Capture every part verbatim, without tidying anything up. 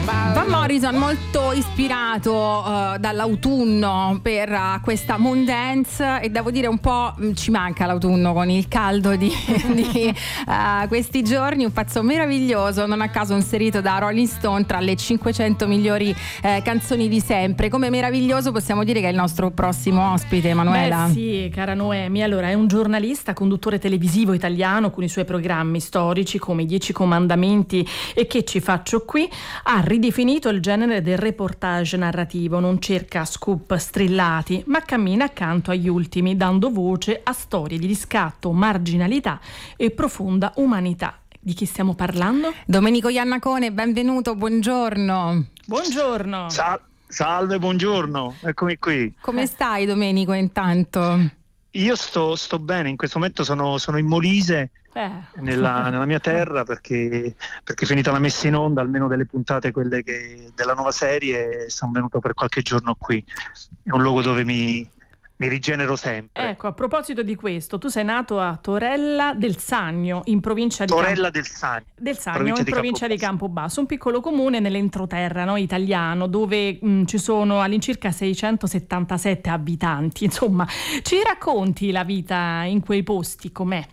Van Morrison molto ispirato uh, dall'autunno per uh, questa Moondance, e devo dire un po' ci manca l'autunno con il caldo di, di uh, questi giorni. Un pezzo meraviglioso, non a caso inserito da Rolling Stone tra le cinquecento migliori eh, canzoni di sempre. Come meraviglioso possiamo dire che è il nostro prossimo ospite, Emanuela. Beh sì, cara Noemi, allora è un giornalista, conduttore televisivo italiano con i suoi programmi storici come I Dieci Comandamenti e Che ci faccio qui. Ha ridefinito il genere del reportage narrativo, non cerca scoop strillati, ma cammina accanto agli ultimi, dando voce a storie di riscatto, marginalità e profonda umanità. Di chi stiamo parlando? Domenico Iannacone, benvenuto, buongiorno. Buongiorno. Sal- salve, buongiorno, eccomi qui. Come stai, Domenico, intanto? Io sto, sto bene, in questo momento sono, sono in Molise, eh. nella, nella mia terra, perché, perché è finita la messa in onda, almeno delle puntate, quelle che, della nuova serie, sono venuto per qualche giorno qui. È un luogo dove mi, mi rigenero sempre. Ecco, a proposito di questo, tu sei nato a Torella del Sannio, in provincia di Torella Campo... del Sannio, del Sannio provincia in di provincia di Campobasso. Campobasso, un piccolo comune nell'entroterra, no, italiano, dove mh, ci sono all'incirca seicentosettantasette abitanti. Insomma, ci racconti la vita in quei posti, com'è?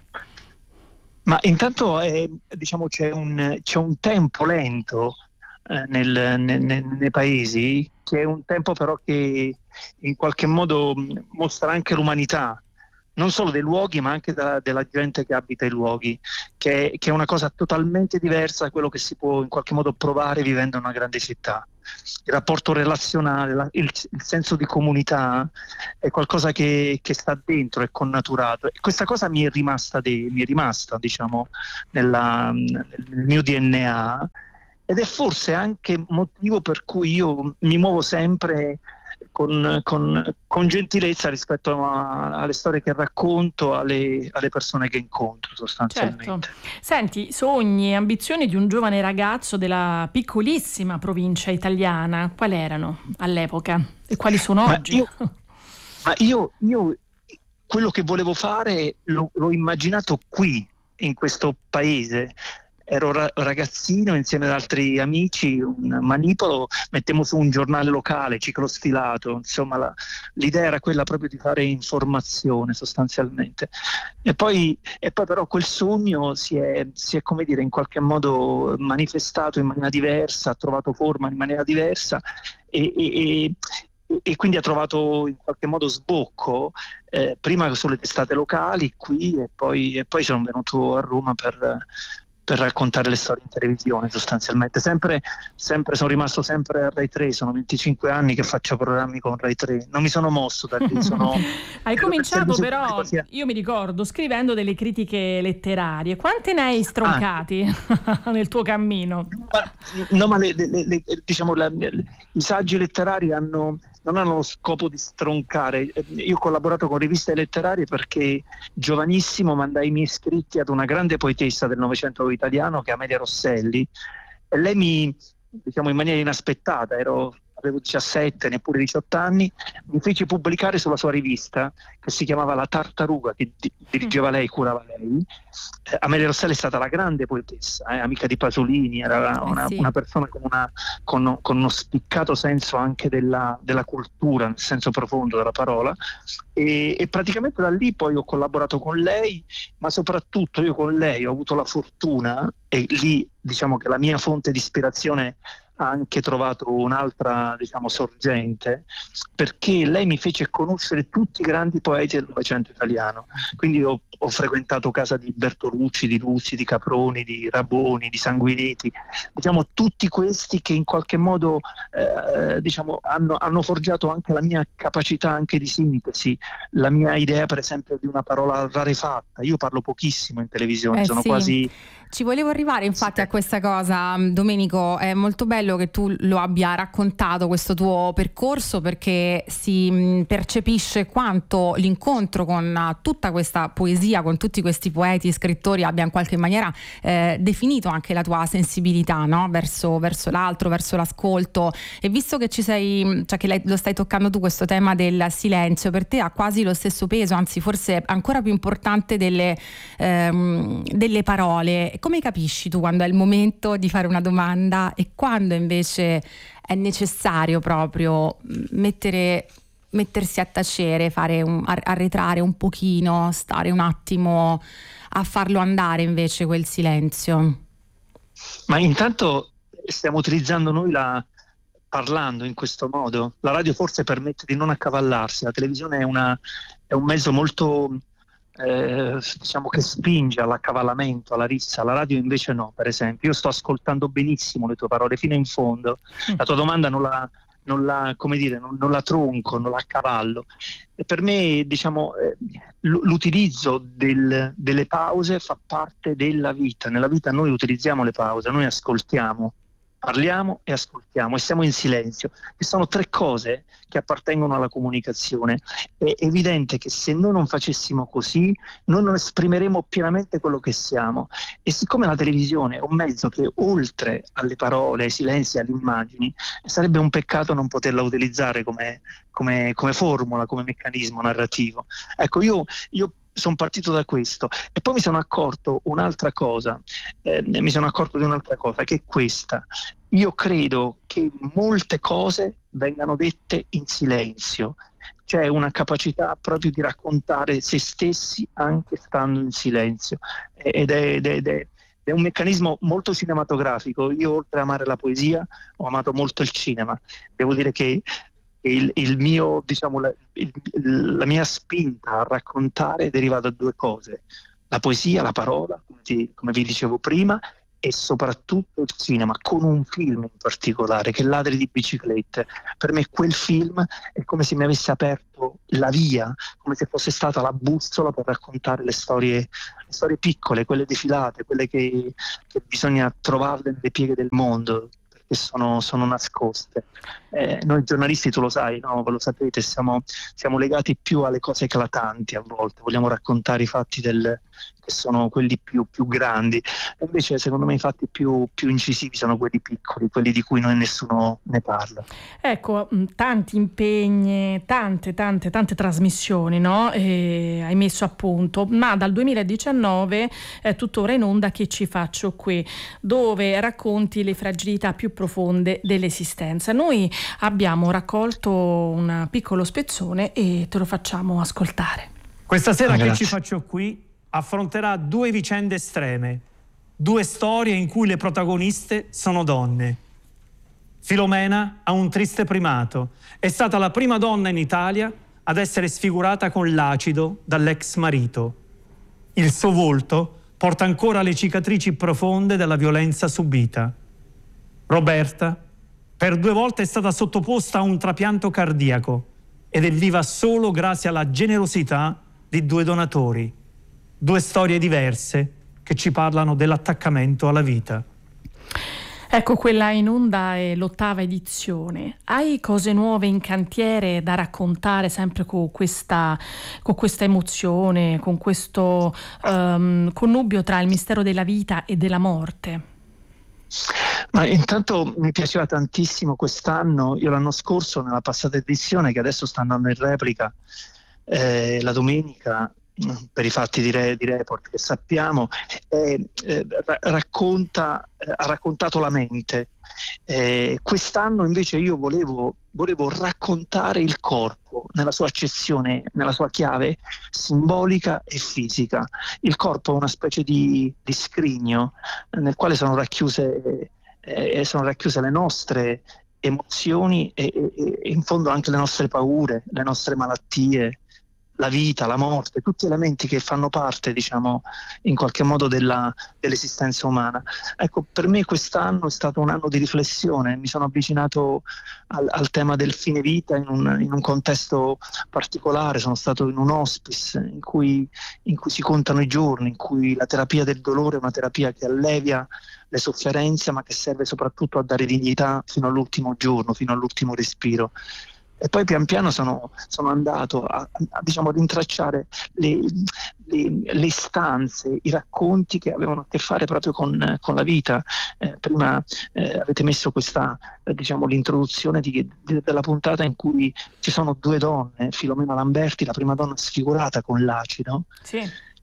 Ma intanto eh, diciamo c'è un, c'è un tempo lento eh, nel, nel, nel, nei paesi, che è un tempo però che in qualche modo mostra anche l'umanità, non solo dei luoghi ma anche da, della gente che abita i luoghi, che, che è una cosa totalmente diversa da quello che si può in qualche modo provare vivendo in una grande città. Il rapporto relazionale, la, il, il senso di comunità è qualcosa che, che sta dentro, è connaturato, e questa cosa mi è rimasta, de, mi è rimasta diciamo nella, nel mio D N A, ed è forse anche motivo per cui io mi muovo sempre Con, con, con gentilezza rispetto a, alle storie che racconto, alle, alle persone che incontro sostanzialmente. Certo. Senti, sogni e ambizioni di un giovane ragazzo della piccolissima provincia italiana, quali erano all'epoca e quali sono ma oggi? Io, ma io, io quello che volevo fare lo, l'ho immaginato qui, in questo paese. Ero ra- ragazzino insieme ad altri amici, un manipolo, mettemmo su un giornale locale, ciclosfilato, insomma la, l'idea era quella proprio di fare informazione sostanzialmente. E poi, e poi però quel sogno si è, si è, come dire, in qualche modo manifestato in maniera diversa, ha trovato forma in maniera diversa e, e, e e quindi ha trovato in qualche modo sbocco eh, prima sulle testate locali qui, e poi, e poi sono venuto a Roma per per raccontare le storie in televisione sostanzialmente. Sempre, sempre sono rimasto sempre a Rai tre, sono venticinque anni che faccio programmi con Rai tre, non mi sono mosso da lì. Sono... Hai cominciato però, io mi ricordo, scrivendo delle critiche letterarie. Quante ne hai stroncati ah. nel tuo cammino? Ma, no, ma le, le, le, diciamo la, le, i saggi letterari hanno... non hanno lo scopo di stroncare. Io ho collaborato con riviste letterarie perché giovanissimo mandai i miei scritti ad una grande poetessa del Novecento italiano che è Amelia Rosselli, e lei mi, diciamo in maniera inaspettata, ero, avevo diciassette, neppure diciotto anni, mi fece pubblicare sulla sua rivista che si chiamava La Tartaruga, che di- dirigeva lei, curava lei. Eh, Amelia Rosselli è stata la grande poetessa, eh, amica di Pasolini, era una, eh sì. una persona con, una, con, con uno spiccato senso anche della, della cultura, nel senso profondo della parola, e, e praticamente da lì poi ho collaborato con lei, ma soprattutto io con lei ho avuto la fortuna, e lì diciamo che la mia fonte di ispirazione ha anche trovato un'altra, diciamo, sorgente, perché lei mi fece conoscere tutti i grandi poeti del Novecento italiano. Quindi ho, ho frequentato casa di Bertolucci, di Luzi, di Caproni, di Raboni, di Sanguinetti, diciamo tutti questi che in qualche modo eh, diciamo, hanno, hanno forgiato anche la mia capacità anche di sintesi, la mia idea per esempio di una parola rarefatta. Io parlo pochissimo in televisione, eh sono sì. quasi... Ci volevo arrivare infatti a questa cosa, Domenico. È molto bello che tu lo abbia raccontato, questo tuo percorso, perché si percepisce quanto l'incontro con tutta questa poesia, con tutti questi poeti, scrittori, abbia in qualche maniera eh, definito anche la tua sensibilità, no? verso, verso l'altro, verso l'ascolto. E visto che ci sei, cioè che lo stai toccando tu, questo tema del silenzio per te ha quasi lo stesso peso, anzi forse ancora più importante delle, ehm, delle parole. come capisci tu quando è il momento di fare una domanda e quando invece è necessario proprio mettere, mettersi a tacere, fare un, arretrare un pochino, stare un attimo a farlo andare invece quel silenzio? Ma intanto stiamo utilizzando noi la parlando in questo modo. La radio forse permette di non accavallarsi, la televisione è, una, è un mezzo molto eh, diciamo che spinge all'accavallamento, alla rissa. La radio invece no, per esempio. Io sto ascoltando benissimo le tue parole fino in fondo, la tua domanda non la, non la, come dire, non, non la tronco, non la accavallo. E per me, diciamo, eh, l'utilizzo del, delle pause fa parte della vita. Nella vita noi utilizziamo le pause, noi ascoltiamo, parliamo e ascoltiamo e siamo in silenzio, che sono tre cose che appartengono alla comunicazione. È evidente che se noi non facessimo così, noi non esprimeremo pienamente quello che siamo, e siccome la televisione è un mezzo che oltre alle parole, ai silenzi, alle immagini, sarebbe un peccato non poterla utilizzare come, come, come formula, come meccanismo narrativo. Ecco, io, io sono partito da questo e poi mi sono accorto un'altra cosa, eh, mi sono accorto di un'altra cosa, che è questa: io credo che molte cose vengano dette in silenzio, c'è una capacità proprio di raccontare se stessi anche stando in silenzio, ed è, ed è, ed è è un meccanismo molto cinematografico. Io, oltre a amare la poesia, ho amato molto il cinema. Devo dire che Il, il mio, diciamo, la, il, la mia spinta a raccontare deriva da due cose: la poesia, la parola, come, ti, come vi dicevo prima, e soprattutto il cinema, con un film in particolare, che è Ladri di biciclette. Per me quel film è come se mi avesse aperto la via, come se fosse stata la bussola per raccontare le storie, le storie piccole, quelle defilate, quelle che, che bisogna trovarle nelle pieghe del mondo, che sono, sono nascoste. Eh, noi giornalisti, tu lo sai, no? Voi lo sapete, siamo, siamo legati più alle cose eclatanti a volte, vogliamo raccontare i fatti del, che sono quelli più, più grandi, e invece secondo me i fatti più, più incisivi sono quelli piccoli, quelli di cui noi nessuno ne parla. Ecco, tanti impegni, tante tante tante trasmissioni, no? E hai messo a punto, ma dal duemiladiciannove è tuttora in onda Che ci faccio qui, dove racconti le fragilità più profonde dell'esistenza. Noi abbiamo raccolto un piccolo spezzone e te lo facciamo ascoltare. Questa sera Ah, Che grazie. ci faccio qui affronterà due vicende estreme, due storie in cui le protagoniste sono donne. Filomena ha un triste primato, è stata la prima donna in Italia ad essere sfigurata con l'acido dall'ex marito. Il suo volto porta ancora le cicatrici profonde della violenza subita. Roberta per due volte è stata sottoposta a un trapianto cardiaco ed è viva solo grazie alla generosità di due donatori. Due storie diverse che ci parlano dell'attaccamento alla vita. Ecco, quella in onda è l'ottava edizione. Hai cose nuove in cantiere da raccontare sempre con questa, con questa emozione, con questo um, connubio tra il mistero della vita e della morte? Ma intanto mi piaceva tantissimo quest'anno, io l'anno scorso nella passata edizione, che adesso sta andando in replica eh, la domenica, per i fatti di, re, di Report che sappiamo, eh, eh, racconta, eh, ha raccontato la mente. Eh, quest'anno invece io volevo, volevo raccontare il corpo nella sua accezione, nella sua chiave simbolica e fisica. Il corpo è una specie di, di scrigno nel quale sono racchiuse, eh, sono racchiuse le nostre emozioni e, e, e in fondo anche le nostre paure, le nostre malattie, la vita, la morte, tutti elementi che fanno parte, diciamo, in qualche modo della, dell'esistenza umana. Ecco, per me quest'anno è stato un anno di riflessione, mi sono avvicinato al, al tema del fine vita in un, in un contesto particolare, sono stato in un hospice in cui, in cui si contano i giorni, in cui la terapia del dolore è una terapia che allevia le sofferenze, ma che serve soprattutto a dare dignità fino all'ultimo giorno, fino all'ultimo respiro. E poi pian piano sono, sono andato a, a, diciamo, ad intracciare le, le, le istanze, i racconti che avevano a che fare proprio con, con la vita. Eh, prima eh, avete messo questa, eh, diciamo, l'introduzione di, di, della puntata in cui ci sono due donne, Filomena Lamberti, la prima donna sfigurata con l'acido. Sì.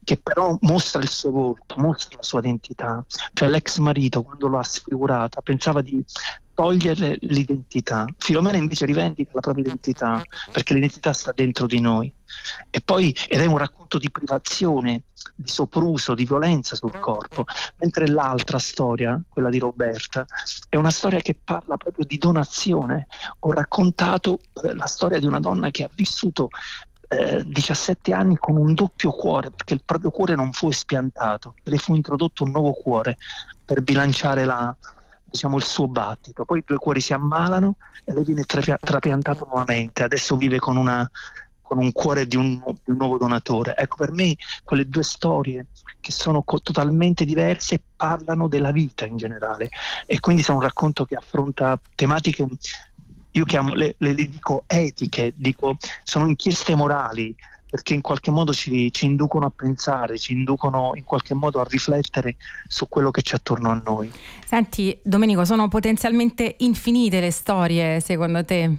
che però mostra il suo volto, mostra la sua identità. Cioè l'ex marito, quando lo ha sfigurata, pensava di togliere l'identità. Filomena invece rivendica la propria identità, perché l'identità sta dentro di noi. E poi, ed è un racconto di privazione, di sopruso, di violenza sul corpo, mentre l'altra storia, quella di Roberta, è una storia che parla proprio di donazione. Ho raccontato eh, la storia di una donna che ha vissuto eh, diciassette anni con un doppio cuore, perché il proprio cuore non fu espiantato, le fu introdotto un nuovo cuore per bilanciare la, diciamo, il suo battito. Poi i due cuori si ammalano e lei viene tra- trapiantato nuovamente. Adesso vive con una con un cuore di un, di un nuovo donatore. Ecco, per me quelle due storie che sono co- totalmente diverse parlano della vita in generale, e quindi sono un racconto che affronta tematiche, io chiamo, le, le, le dico etiche, dico, sono inchieste morali, perché in qualche modo ci, ci inducono a pensare, ci inducono in qualche modo a riflettere su quello che c'è attorno a noi. Senti Domenico, sono potenzialmente infinite le storie secondo te?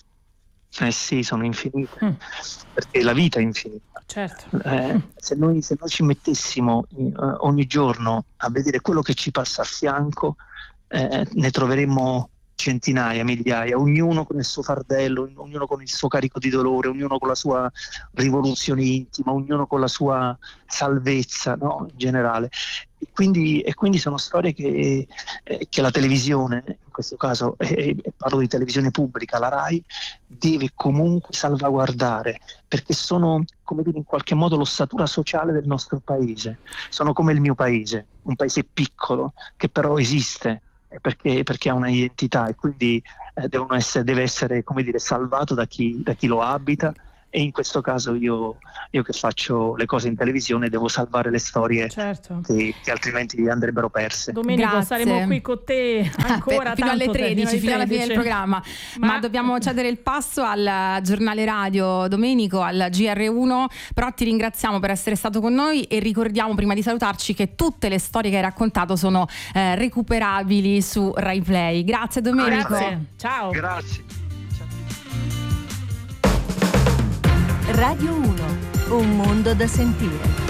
Eh sì, sono infinite, Mm. perché la vita è infinita. Certo. Eh, se, noi, se noi ci mettessimo eh, ogni giorno a vedere quello che ci passa a fianco, eh, ne troveremmo centinaia, migliaia, ognuno con il suo fardello, ognuno con il suo carico di dolore, ognuno con la sua rivoluzione intima, ognuno con la sua salvezza, no? In generale. E quindi, e quindi sono storie che, eh, che la televisione, in questo caso, eh, parlo di televisione pubblica, la RAI, deve comunque salvaguardare, perché sono, come dire, in qualche modo l'ossatura sociale del nostro paese. Sono come il mio paese, un paese piccolo che però esiste, perché, perché ha una identità, e quindi eh, devono essere, deve essere, come dire, salvato da chi, da chi lo abita. E in questo caso io, io che faccio le cose in televisione devo salvare le storie, certo. che, che altrimenti andrebbero perse. Domenico, Grazie. saremo qui con te ancora fino alle tredici, fino alla fine del programma. Ma... Ma dobbiamo cedere il passo al giornale radio Domenico, al G R uno, però ti ringraziamo per essere stato con noi e ricordiamo prima di salutarci che tutte le storie che hai raccontato sono eh, recuperabili su Rai Play. Grazie Domenico. Grazie. Ciao. Grazie. Radio uno, un mondo da sentire.